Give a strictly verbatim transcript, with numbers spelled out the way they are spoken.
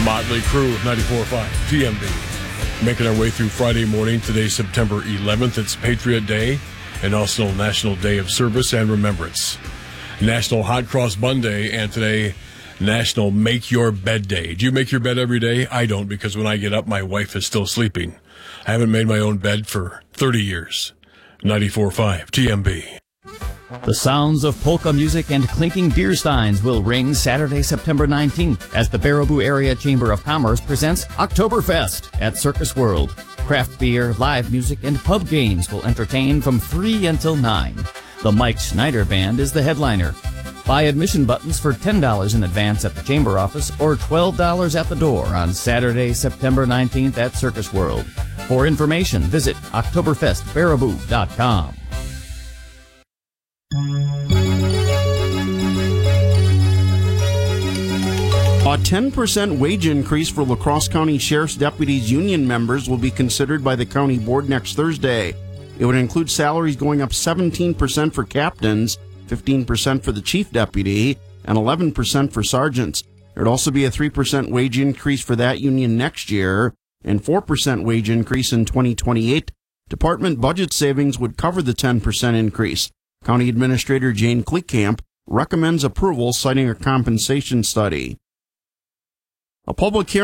Motley Crue, ninety-four point five T M B. Making our way through Friday morning. Today, September eleventh. It's Patriot Day and also National Day of Service and Remembrance. National Hot Cross Bun Day, and today, National Make Your Bed Day. Do you make your bed every day? I don't, because when I get up, my wife is still sleeping. I haven't made my own bed for thirty years. ninety-four point five T M B. The sounds of polka music and clinking beer steins will ring Saturday, September nineteenth, as the Baraboo Area Chamber of Commerce presents Oktoberfest at Circus World. Craft beer, live music, and pub games will entertain from three until nine. The Mike Schneider Band is the headliner. Buy admission buttons for ten dollars in advance at the Chamber office or twelve dollars at the door on Saturday, September nineteenth at Circus World. For information, visit oktoberfest baraboo dot com. A ten percent wage increase for La Crosse County Sheriff's Deputies Union members will be considered by the County Board next Thursday. It would include salaries going up seventeen percent for captains, fifteen percent for the chief deputy, and eleven percent for sergeants. There would also be a three percent wage increase for that union next year, and four percent wage increase in twenty twenty-eight. Department budget savings would cover the ten percent increase. County Administrator Jane Kleekamp recommends approval, citing a compensation study. A public hearing